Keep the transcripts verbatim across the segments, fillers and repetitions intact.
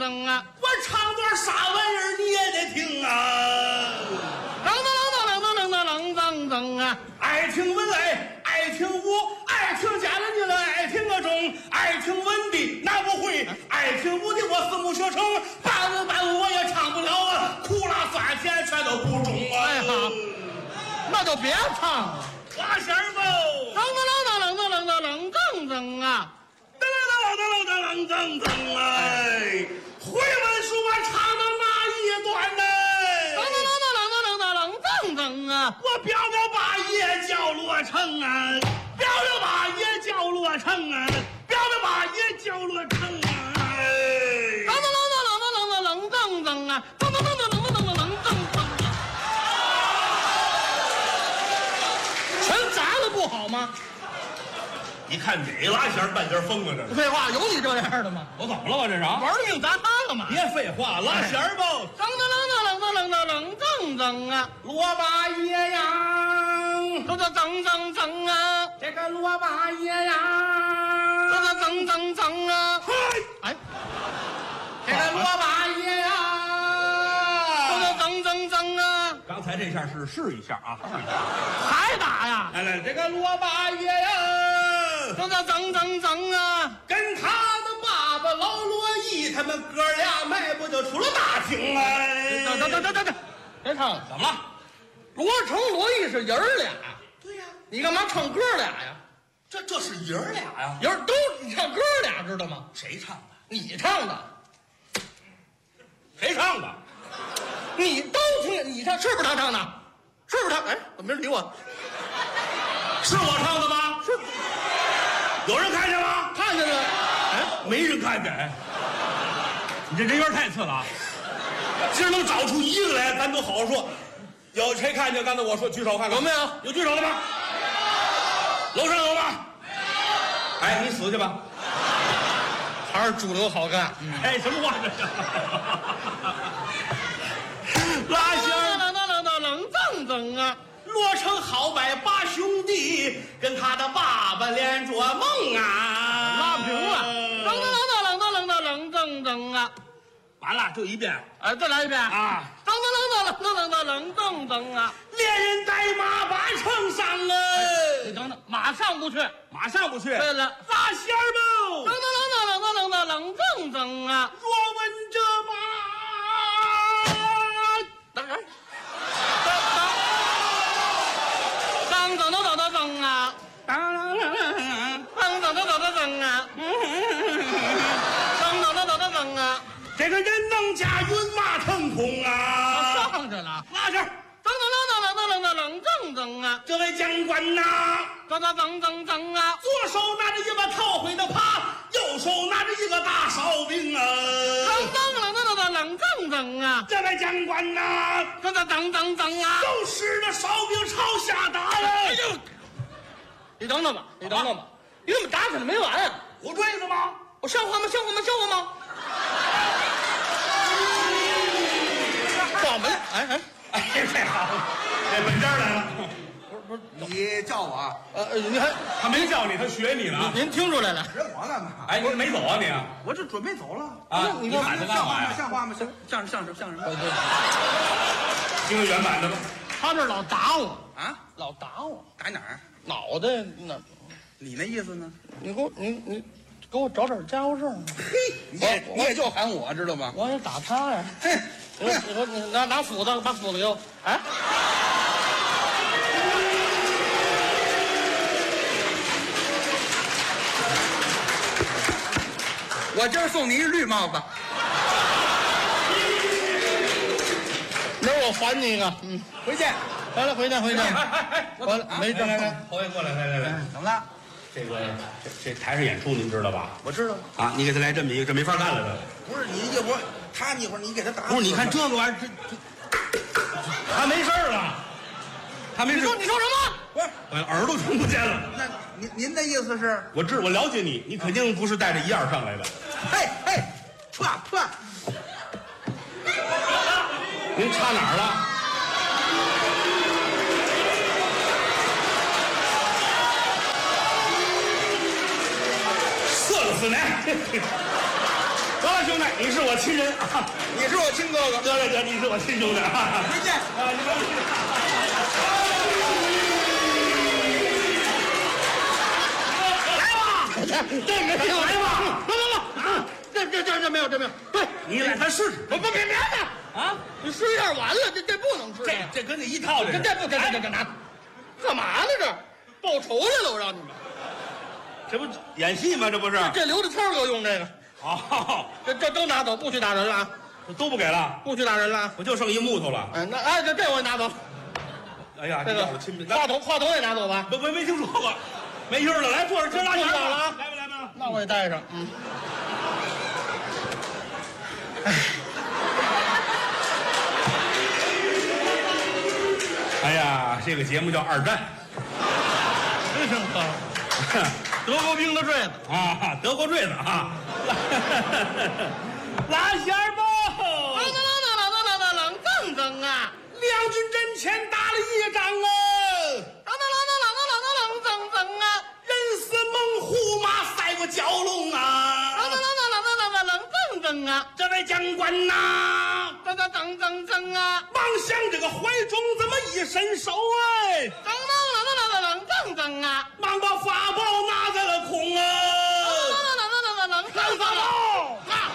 噔啊！ 我唱段啥玩意儿你也得听啊！ 噔噔噔噔噔噔噔噔啊！ 爱听文爱，爱听武，爱听家人的来，爱听个中，爱听文的那不会，爱听武的我四目学成，半文半武我也唱不了啊，苦辣酸甜全都不中啊！ 哎呀，那就别唱了。 拉弦儿吧！ 噔噔噔噔噔噔噔噔啊！ 噔噔噔噔噔噔噔哎！会问书我唱到哪一段呢？ 噔噔噔噔噔噔噔噔啊！ 我表表爸也叫罗成啊，表表爸也叫罗成啊，表表爸也叫罗成啊！ 噔噔噔噔噔噔噔噔噔啊！噔噔噔噔噔噔噔噔噔啊！全砸了不好吗？ 你看哪拉弦半截疯啊？这是废话，有你这样的吗？ 我怎么了？我这是啊？ 玩了命砸他了吗？ 别废话，拉弦吧！ 噔噔噔噔噔噔噔噔噔啊！ 罗八爷呀， 噔噔噔噔噔啊！ 这个罗八爷呀， 噔噔噔噔噔啊！ 嘿， 哎， 这个罗八爷呀， 噔噔噔噔噔啊！ 刚才这下是试一下啊， 还打呀？ 来来，这个罗八爷呀， 噔噔噔噔噔啊！ 跟他的爸爸老罗毅他们哥俩迈不就出了大厅啊？ 等等等等等等，别唱了。 怎么了？ 罗成、罗毅是爷儿俩， 对呀， 你干嘛唱哥俩呀？ 这这是爷儿俩呀？ 爷儿都你唱哥俩知道吗？ 谁唱的？ 你唱的， 谁唱的？ 你都听见，你唱是不是他唱的？是不是他？哎，怎么没人理我？ 是我唱的吗？ 是， 有人看见吗？ 看见了。哎， 没人看见。你这人缘太次了啊！今儿能找出一个来，咱都好好说。有谁看见？刚才我说举手看看， 有没有？ 有举手的吗？楼上有吗？哎，你死去吧！ 还是主流好干。 哎，什么话这是？拉弦儿， 噔噔噔噔噔噔噔啊！ 罗成好拜八兄弟，跟他的爸爸连着梦啊！ 拉平了。噔噔噔噔噔噔噔噔噔啊！ 完了，就一遍哎，再来一遍啊！ 噔噔噔噔噔噔噔噔噔啊！ 连人带马把城上啊！ 你等等，马上不去。 马上不去。 对了， 拉弦儿噔吧！ 噔噔噔噔噔噔噔噔啊！ 若问这马， 等人，噔噔噔噔噔噔啊！噔噔噔噔噔噔啊！噔噔噔噔噔噔啊！ 这个人能驾云马腾空啊！ 上去了， 拉弦儿， 噔噔噔噔噔噔噔噔噔啊！ 这位将官呐， 噔噔噔噔噔啊！ 左手拿着一个逃回的耙，右手拿着一个大烧饼啊！ 噔噔噔噔噔噔噔噔啊！ 这位将官呐， 噔噔噔噔噔啊！ 都使着烧饼朝下打了！ 哎呦，你等等吧，你等等吧，你怎么打起来没完啊？ 鼓坠子吗？ 我像话吗？像话吗？像话吗？报门！哎哎， 哎，这好，这本家来了。 不是不是， 你叫我啊？ 呃，你还他没叫你，他学你呢。 您听出来了？ 人我干嘛？ 哎，你没走啊你？ 我这准备走了啊， 你你看喊他干像话吗？ 嘛呀？ 像话吗？像像像什么像什么？ 听个原版的吧。 他这老打我， 啊？ 老打我， 打哪儿？ 脑袋那， 你那意思呢？ 你给我你你给我找点家伙事儿。 嘿，你也我你也就喊我知道吗？ 我也打他呀。 嘿， 你说你说你拿拿斧子，把斧子给我。哎， 我今儿送你一绿帽子。 明儿我还你一个。嗯， 回见。 来来，回去回去。 哎哎哎， 完了，没来来来挣。， 侯爷过来，来来来， 怎么了？ 这个这这台上演出您知道吧？ 我知道。 啊，你给他来这么一个，这没法干了的。 不是你一会儿，他一会儿你给他打。 不是，你看这个玩意儿，这这他没事儿了，他没事。 你说你说什么？ 不是， 完了，耳朵听不见了。 那您您的意思是？ 我知我了解你，你肯定不是带着一样上来的。 嘿嘿，撤撤。 您插哪儿了？射了死呢！ 得了，兄弟，你是我亲人啊， 你是我亲哥哥。 得了得，你是我亲兄弟啊。 再见。 啊，你们这没有来吧？不不不，这这这这没有这没有。对， 你来他试试。 不不别别的啊！你试一下完了，这这不能吃。 这这跟你一套， 这这不这这这这拿，干嘛呢这？报仇来了，我让你们。 这不演戏吗？这不是？ 这留着刺儿给我用这个。 哦， 这这都拿走，不许打人了啊！ 都不给了， 不许打人了。 我就剩一木头了。 哎，那哎这这我也拿走。 哎呀， 这个话筒话筒也拿走吧？ 没没没听说过，没音了。来坐着，今儿拉不弦了啊！ 来吧来吧。 那我也带上。嗯。 哎呀，这个节目叫二战。 真生科。德国兵的坠子啊，德国坠子啊！拉弦儿吧！ 噔噔噔噔噔噔噔噔噔啊！ 两军阵前打了一仗啊！ 噔噔噔噔噔噔噔噔啊！ 人死猛虎马赛过蛟龙啊！ 噔噔噔噔噔噔噔噔啊！ 这位将官呐， 噔噔噔噔噔啊！ 望向这个怀中怎么一伸手哎？ 噔噔噔噔噔噔噔啊！ 忙把法宝拿在了空啊！ 噔噔噔噔噔噔看法宝！ 啊！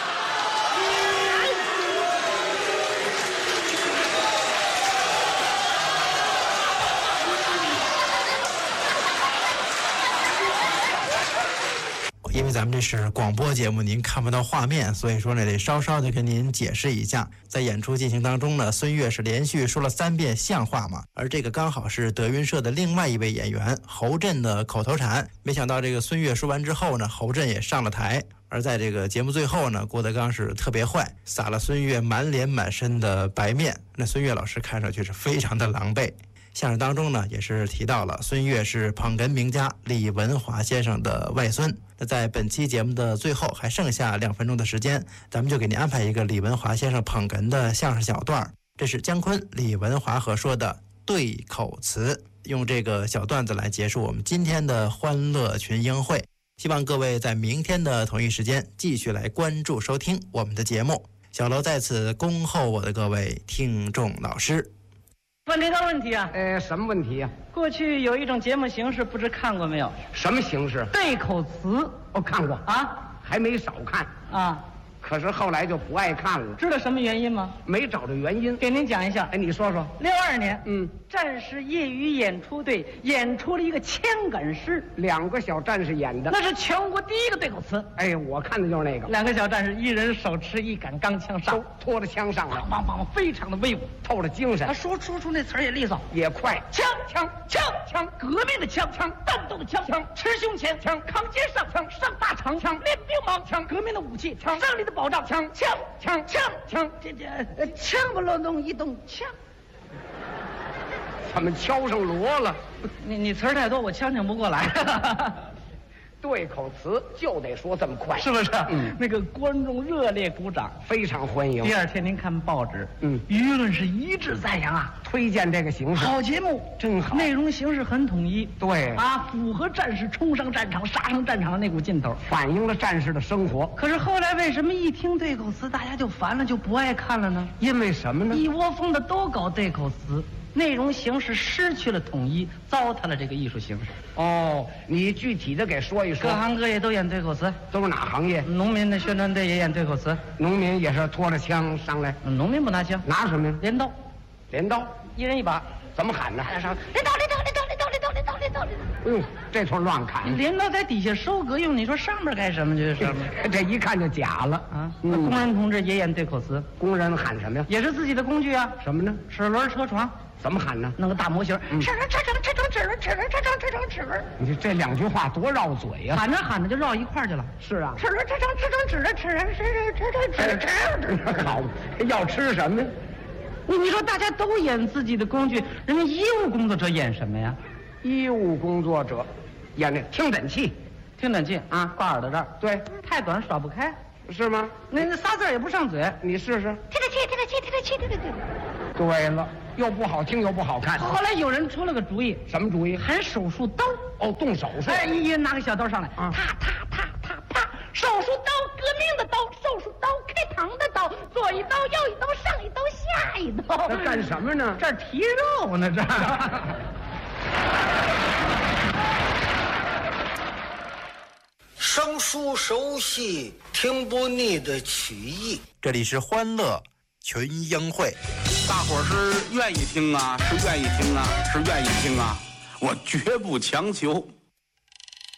因为咱们这是广播节目，您看不到画面，所以说呢得稍稍的跟您解释一下。在演出进行当中呢，孙越是连续说了三遍像话嘛，而这个刚好是德云社的另外一位演员侯震的口头禅。没想到这个孙越说完之后呢，侯震也上了台。而在这个节目最后呢，郭德纲是特别坏，撒了孙越满脸满身的白面。那孙越老师看上去是非常的狼狈。相声当中呢，也是提到了孙越是捧哏名家李文华先生的外孙。那在本期节目的最后还剩下两分钟的时间，咱们就给您安排一个李文华先生捧哏的相声小段。这是姜昆、李文华合说的对口词，用这个小段子来结束我们今天的欢乐群英会。希望各位在明天的同一时间继续来关注收听我们的节目。小楼在此恭候我的各位听众老师。 问这个问题啊， 呃，什么问题呀、 过去有一种节目形式，不知看过没有？ 什么形式？ 对口词我看过， 啊还没少看， 啊， 可是后来就不爱看了， 知道什么原因吗？ 没找着原因。 给您讲一下。 哎，你说说。 六二年， 嗯， 战士业余演出队演出了一个枪杆诗， 两个小战士演的， 那是全国第一个对口词。 哎，我看的就是那个， 两个小战士，一人手持一杆钢枪上都，拖着枪上来， 梆梆梆，非常的威武。 透着精神他，说说出那词儿也利索。 也快。 枪枪枪枪，革命的枪枪，战斗的枪枪，持胸前枪，扛肩上枪，上大长枪，练兵马枪，革命的武器枪，胜利的保障枪枪枪枪枪，这这呃枪不隆咚一动枪。 他们敲上锣了。 你你词儿太多，我呛呛不过来。 对口词就得说这么快， 是不是？ 嗯， 那个观众热烈鼓掌。 非常欢迎第。二天您看报纸， 嗯舆论是一致赞扬啊， 推荐这个形式， 好节目， 真好内容形式很统一， 对啊，符合战士冲上战场、杀上战场的那股劲头。 反映了战士的生活。 可是后来为什么一听对口词，大家就烦了，就不爱看了呢？ 因为什么呢？ 一窝蜂的都搞对口词，内容形式失去了统一，糟蹋了这个艺术形式。 哦，你具体的给说一说各。行各业都演对口词， 都是哪行业？ 农民的宣传队也演对口词， 农民也是拖着枪上来， 嗯农民不拿枪， 拿什么呀？ 镰刀， 镰刀。 一人一把， 怎么喊呢？ 喊上镰刀，镰刀，镰刀，镰刀，镰刀，镰刀，镰刀，镰刀。 哎呦，这通乱砍， 镰刀在底下收割用，你说上面干什么？这上面这一看就假了啊！那嗯工人同志也演对口词， 工人喊什么呀？ 也是自己的工具啊， 什么呢？ 齿轮车床， 怎么喊呢？ 弄个大模型， 嗯齿轮车床，车床，齿轮，齿轮，车床，车床，齿轮， 你这这两句话多绕嘴呀、 喊着喊着就绕一块儿去了。 是啊， 齿轮，车床，车床，齿轮，齿轮，齿轮，齿轮，齿轮，齿轮。 好，要吃什么呀？ 你你说大家都演自己的工具，人家医务工作者演什么呀？ 医务工作者演那听诊器， 听诊器啊，挂耳朵这儿， 对， 太短耍不开， 是吗？ 那那仨字儿也不上嘴。 你试试。 听诊器，听诊器，听诊器，听诊器。 对了，又不好听又不好看。 后来有人出了个主意， 什么主意？ 喊手术刀。 哦，动手术。 哎，一人拿个小刀上来， 啊啪啪啪啪啪，手术刀，革命的刀，手术刀，开膛的刀，左一刀，右一刀，上一刀，下一刀。 那干什么呢？ 这儿提肉呢，这儿。 生疏熟悉，听不腻的曲艺。 这里是欢乐群英会。 大伙儿是愿意听啊，是愿意听啊，是愿意听啊，我绝不强求。